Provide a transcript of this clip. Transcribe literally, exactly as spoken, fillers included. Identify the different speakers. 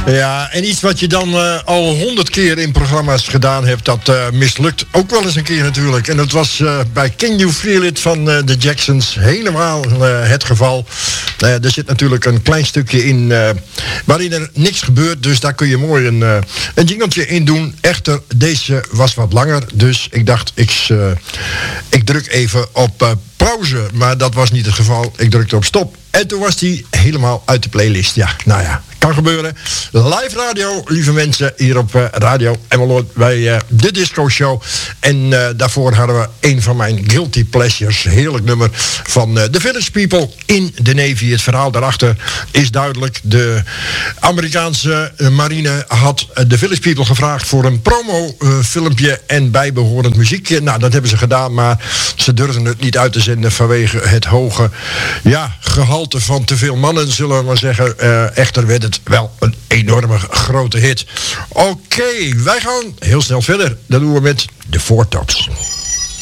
Speaker 1: Ja, en iets wat je dan uh, al honderd keer in programma's gedaan hebt, dat uh, mislukt ook wel eens een keer natuurlijk. En dat was uh, bij Can You Feel It van uh, de Jacksons helemaal uh, het geval. Uh, er zit natuurlijk een klein stukje in uh, waarin er niks gebeurt, dus daar kun je mooi een, uh, een jingletje in doen. Echter, deze was wat langer, dus ik dacht, ik, uh, ik druk even op uh, pauze. Maar dat was niet het geval. Ik drukte op stop. En toen was die helemaal uit de playlist. Ja, nou ja, kan gebeuren. Live radio, lieve mensen, hier op uh, Radio Emmeloord bij uh, de Disco Show. En uh, daarvoor hadden we een van mijn guilty pleasures. Heerlijk nummer van uh, The Village People in de Navy. Het verhaal daarachter is duidelijk. De Amerikaanse uh, marine had uh, The Village People gevraagd voor een promo uh, filmpje en bijbehorend muziekje. Nou, dat hebben ze gedaan, maar ze durfden het niet uit te zenden vanwege het hoge ja, gehalte van te veel mannen, zullen we maar zeggen. Uh, echter werd het wel een enorme grote hit. Oké, okay, wij gaan heel snel verder. Dat doen we met de Four Tops.